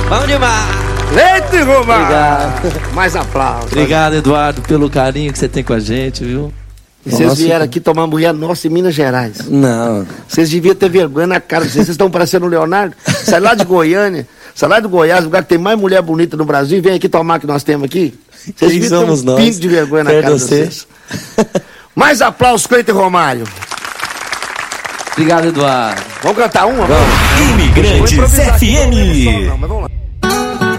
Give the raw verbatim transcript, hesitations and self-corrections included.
Bom demais. Leite, Romário. Obrigado. Mais aplausos. Obrigado, Eduardo, pelo carinho que você tem com a gente, viu? E vocês vieram aqui tomar mulher nossa em Minas Gerais. Não. Vocês deviam ter vergonha na cara de vocês. Vocês estão parecendo o Leonardo. Sai lá de Goiânia, sai lá do Goiás, lugar que tem mais mulher bonita no Brasil, e vem aqui tomar que nós temos aqui. Vocês Quem deviam somos ter um nós? pinto de vergonha na Perto cara de você. vocês. Mais aplausos, Cleiton e Romário. Obrigado, Eduardo. Vamos cantar uma? Vamos. Imigrantes Vou improvisar aqui, F M. não, não, mas vamos lá.